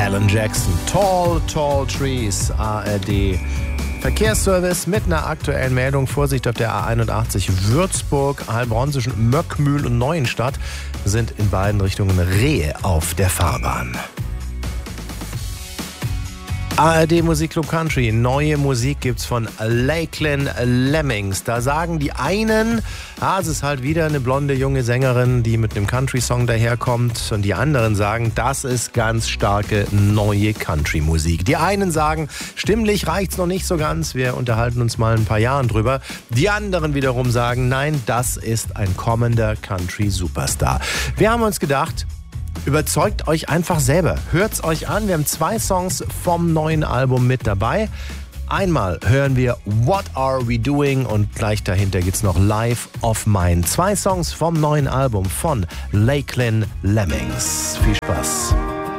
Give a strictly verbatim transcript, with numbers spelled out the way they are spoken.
Alan Jackson, Tall, Tall Trees, A R D. Verkehrsservice mit einer aktuellen Meldung. Vorsicht auf der A einundachtzig Würzburg, Heilbronn zwischen Möckmühl und Neuenstadt sind in beiden Richtungen Rehe auf der Fahrbahn. A R D Musikclub Country. Neue Musik gibt's von Lakeland Lemmings. Da sagen die einen, ah, es ist halt wieder eine blonde junge Sängerin, die mit einem Country-Song daherkommt. Und die anderen sagen, das ist ganz starke neue Country-Musik. Die einen sagen, stimmlich reicht's noch nicht so ganz. Wir unterhalten uns mal in ein paar Jahren drüber. Die anderen wiederum sagen, nein, das ist ein kommender Country-Superstar. Wir haben uns gedacht, überzeugt euch einfach selber. Hört's euch an. Wir haben zwei Songs vom neuen Album mit dabei. Einmal hören wir What Are We Doing und gleich dahinter geht's noch Life of Mine. Zwei Songs vom neuen Album von Lakeland Lemmings. Viel Spaß.